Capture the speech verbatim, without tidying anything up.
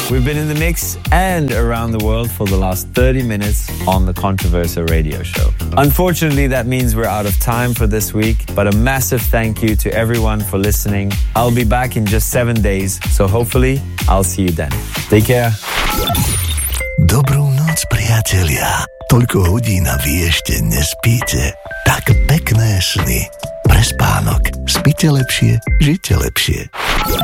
We've been in the mix and around the world for the last thirty minutes on the Controversa radio show. Unfortunately, that means we're out of time for this week, but a massive thank you to everyone for listening. I'll be back in just seven days, so hopefully I'll see you then. Take care. Dobrú noc, priatelia. Toľko hodín a vy ešte nespíte. Tak pekné sny. Pre spánok. Spíte lepšie, žite lepšie.